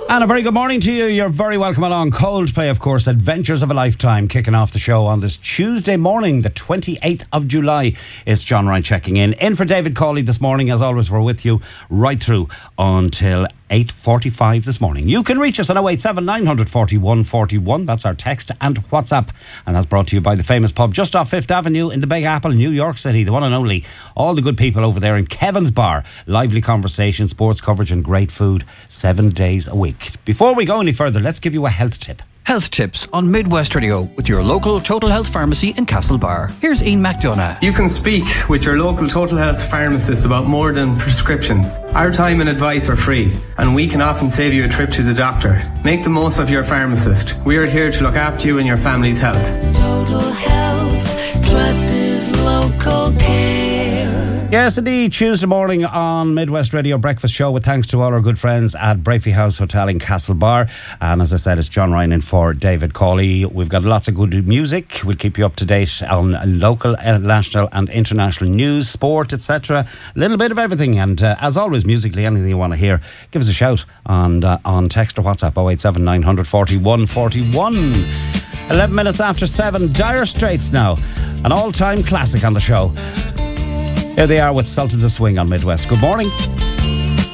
And a very good morning to you. You're very welcome along. Coldplay, of course, Adventures of a Lifetime, kicking off the show on this Tuesday morning, the 28th of July. It's John Ryan checking in for David Cawley this morning. As always, we're with you right through until 8:45 this morning. You can reach us on 087 941 41. That's our text and WhatsApp. And that's brought to you by the famous pub just off 5th Avenue in the Big Apple, New York City. The one and only. All the good people over there in Kevin's Bar. Lively conversation, sports coverage and great food 7 days a week. Before we go any further, let's give you a health tip. Health tips on Midwest Radio with your local Total Health pharmacy in Castlebar. Here's Ian McDonough. You can speak with your local Total Health pharmacist about more than prescriptions. Our time and advice are free, and we can often save you a trip to the doctor. Make the most of your pharmacist. We are here to look after you and your family's health. Total Health, trusted local care. Yes, indeed. Tuesday morning on Midwest Radio Breakfast Show with thanks to all our good friends at Brafey House Hotel in Castlebar. And as I said, it's John Ryan in for David Cawley. We've got lots of good music. We'll keep you up to date on local, national and international news, sport, etc. A little bit of everything. And as always, musically, anything you want to hear, give us a shout on text or WhatsApp 087 941 41. 11 minutes after 7, Dire Straits now. An all-time classic on the show. Here they are with Sultans of Swing on Midwest. Good morning.